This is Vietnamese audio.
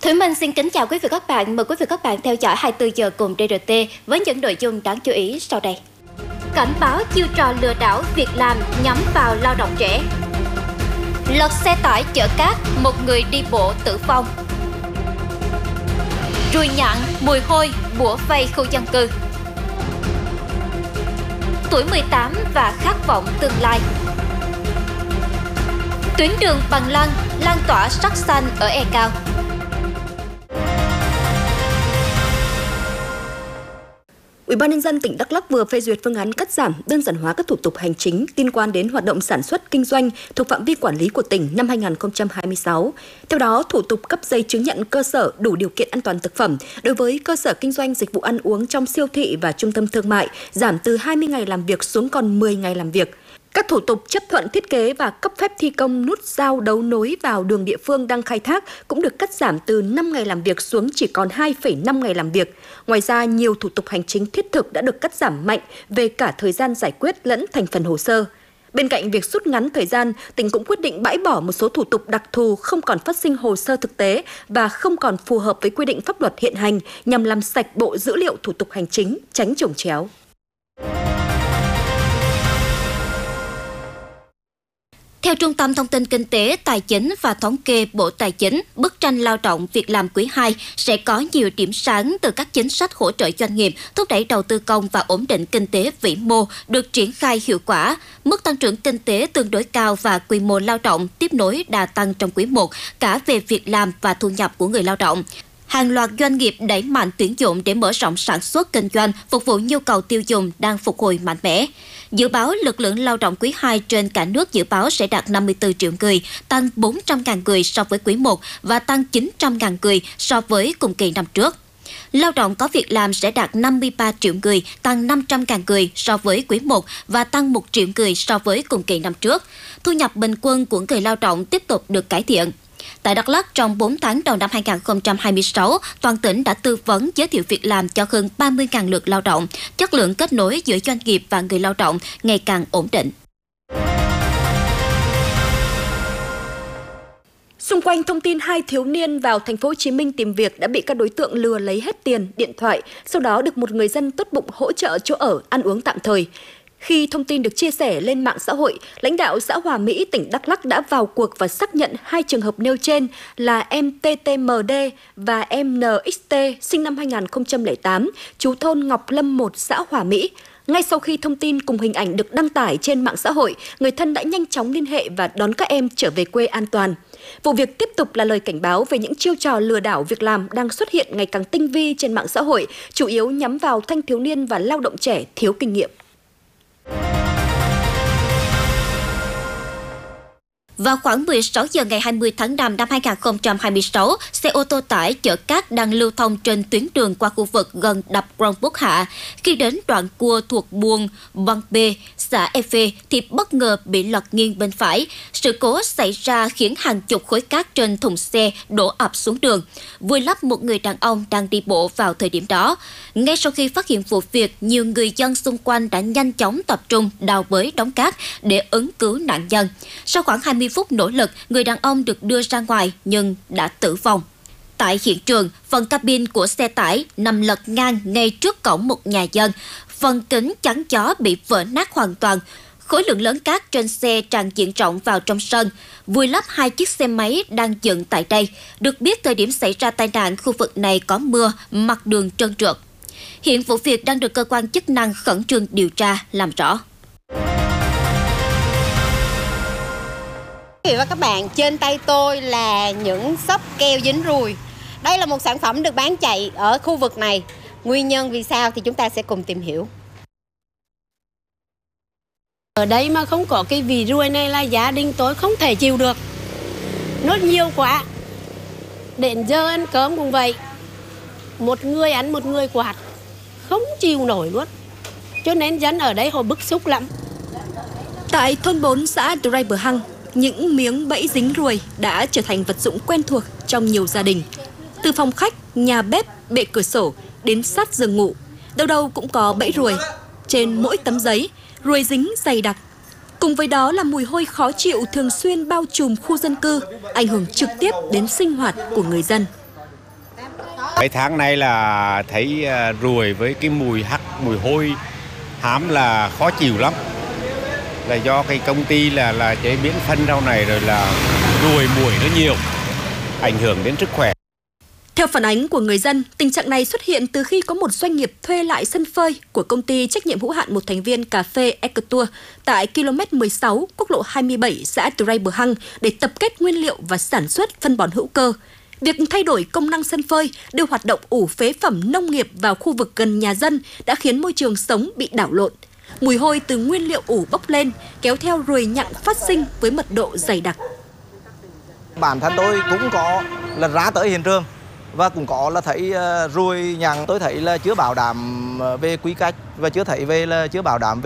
Thủy Minh xin kính chào quý vị và các bạn. Mời quý vị và các bạn theo dõi 24 giờ cùng DRT với những nội dung đáng chú ý sau đây. Cảnh báo chiêu trò lừa đảo việc làm nhắm vào lao động trẻ. Lật xe tải chở cát, một người đi bộ tử vong. Ruồi nhặng, mùi hôi, bủa vây khu dân cư. Tuổi 18 và khát vọng tương lai. Tuyến đường bằng lăng, lan tỏa sắc xanh ở E Cao. Ủy ban nhân dân tỉnh Đắk Lắk vừa phê duyệt phương án cắt giảm, đơn giản hóa các thủ tục hành chính liên quan đến hoạt động sản xuất kinh doanh thuộc phạm vi quản lý của tỉnh năm 2026. Theo đó, thủ tục cấp giấy chứng nhận cơ sở đủ điều kiện an toàn thực phẩm đối với cơ sở kinh doanh dịch vụ ăn uống trong siêu thị và trung tâm thương mại giảm từ 20 ngày làm việc xuống còn 10 ngày làm việc. Các thủ tục chấp thuận thiết kế và cấp phép thi công nút giao đấu nối vào đường địa phương đang khai thác cũng được cắt giảm từ 5 ngày làm việc xuống chỉ còn 2,5 ngày làm việc. Ngoài ra, nhiều thủ tục hành chính thiết thực đã được cắt giảm mạnh về cả thời gian giải quyết lẫn thành phần hồ sơ. Bên cạnh việc rút ngắn thời gian, tỉnh cũng quyết định bãi bỏ một số thủ tục đặc thù không còn phát sinh hồ sơ thực tế và không còn phù hợp với quy định pháp luật hiện hành nhằm làm sạch bộ dữ liệu thủ tục hành chính, tránh chồng chéo. Theo Trung tâm Thông tin Kinh tế, Tài chính và Thống kê Bộ Tài chính, bức tranh lao động việc làm quý 2 sẽ có nhiều điểm sáng từ các chính sách hỗ trợ doanh nghiệp, thúc đẩy đầu tư công và ổn định kinh tế vĩ mô được triển khai hiệu quả. Mức tăng trưởng kinh tế tương đối cao và quy mô lao động tiếp nối đà tăng trong quý 1, cả về việc làm và thu nhập của người lao động. Hàng loạt doanh nghiệp đẩy mạnh tuyển dụng để mở rộng sản xuất kinh doanh, phục vụ nhu cầu tiêu dùng đang phục hồi mạnh mẽ. Dự báo lực lượng lao động quý 2 trên cả nước dự báo sẽ đạt 54 triệu người, tăng 400.000 người so với quý 1 và tăng 900.000 người so với cùng kỳ năm trước. Lao động có việc làm sẽ đạt 53 triệu người, tăng 500.000 người so với quý 1 và tăng 1 triệu người so với cùng kỳ năm trước. Thu nhập bình quân của người lao động tiếp tục được cải thiện. Tại Đắk Lắk, trong 4 tháng đầu năm 2026, toàn tỉnh đã tư vấn giới thiệu việc làm cho hơn 30.000 lượt lao động. Chất lượng kết nối giữa doanh nghiệp và người lao động ngày càng ổn định. Xung quanh thông tin 2 thiếu niên vào thành phố Hồ Chí Minh tìm việc đã bị các đối tượng lừa lấy hết tiền, điện thoại, sau đó được một người dân tốt bụng hỗ trợ chỗ ở, ăn uống tạm thời. Khi thông tin được chia sẻ lên mạng xã hội, lãnh đạo xã Hòa Mỹ, tỉnh Đắk Lắk đã vào cuộc và xác nhận 2 trường hợp nêu trên là em TTMD và em NXT sinh năm 2008, trú thôn Ngọc Lâm 1, xã Hòa Mỹ. Ngay sau khi thông tin cùng hình ảnh được đăng tải trên mạng xã hội, người thân đã nhanh chóng liên hệ và đón các em trở về quê an toàn. Vụ việc tiếp tục là lời cảnh báo về những chiêu trò lừa đảo việc làm đang xuất hiện ngày càng tinh vi trên mạng xã hội, chủ yếu nhắm vào thanh thiếu niên và lao động trẻ thiếu kinh nghiệm. Vào khoảng 16 giờ ngày 20 tháng 5 năm 2026, xe ô tô tải chở cát đang lưu thông trên tuyến đường qua khu vực gần đập Grongbuc Hạ. Khi đến đoạn cua thuộc buôn Băng B, xã Efe thì bất ngờ bị lật nghiêng bên phải. Sự cố xảy ra khiến hàng chục khối cát trên thùng xe đổ ập xuống đường, vùi lấp một người đàn ông đang đi bộ vào thời điểm đó. Ngay sau khi phát hiện vụ việc, nhiều người dân xung quanh đã nhanh chóng tập trung đào bới đống cát để ứng cứu nạn nhân. Sau khoảng 20 phút nỗ lực, người đàn ông được đưa ra ngoài nhưng đã tử vong. Tại hiện trường, phần cabin của xe tải nằm lật ngang ngay trước cổng một nhà dân. Phần kính chắn gió bị vỡ nát hoàn toàn. Khối lượng lớn cát trên xe tràn diện rộng vào trong sân, vùi lấp 2 chiếc xe máy đang dựng tại đây. Được biết, thời điểm xảy ra tai nạn, khu vực này có mưa, mặt đường trơn trượt. Hiện vụ việc đang được cơ quan chức năng khẩn trương điều tra, làm rõ. Quý vị và các bạn, trên tay tôi là những xốp keo dính ruồi. Đây là một sản phẩm được bán chạy ở khu vực này. Nguyên nhân vì sao thì chúng ta sẽ cùng tìm hiểu. Ở đây mà không có cái vị ruồi này là gia đình tôi không thể chịu được. Nó nhiều quá. Đến giờ ăn cơm cũng vậy. Một người ăn một người quạt. Không chịu nổi luôn. Cho nên dân ở đây họ bức xúc lắm. Tại thôn 4 xã Drei Bờ Hăng, những miếng bẫy dính ruồi đã trở thành vật dụng quen thuộc trong nhiều gia đình. Từ phòng khách, nhà bếp, bệ cửa sổ đến sát giường ngủ, đâu đâu cũng có bẫy ruồi. Trên mỗi tấm giấy, ruồi dính dày đặc. Cùng với đó là mùi hôi khó chịu thường xuyên bao trùm khu dân cư, ảnh hưởng trực tiếp đến sinh hoạt của người dân. Cái tháng này là thấy ruồi với cái mùi hắc, mùi hôi hám là khó chịu lắm. Là do cái công ty là chế biến phân rau này rồi là ruồi muỗi nó nhiều, ảnh hưởng đến sức khỏe. Theo phản ánh của người dân, tình trạng này xuất hiện từ khi có một doanh nghiệp thuê lại sân phơi của công ty trách nhiệm hữu hạn một thành viên cà phê Ecotour tại km 16 quốc lộ 27 xã Tray Bờ Hăng để tập kết nguyên liệu và sản xuất phân bón hữu cơ. Việc thay đổi công năng sân phơi đưa hoạt động ủ phế phẩm nông nghiệp vào khu vực gần nhà dân đã khiến môi trường sống bị đảo lộn. Mùi hôi từ nguyên liệu ủ bốc lên kéo theo ruồi nhặng phát sinh với mật độ dày đặc. Bản thân tôi cũng có là ra tới hiện trường và cũng có là thấy ruồi nhặng, tôi thấy là chưa bảo đảm về quy cách và chưa thấy về là chưa bảo đảm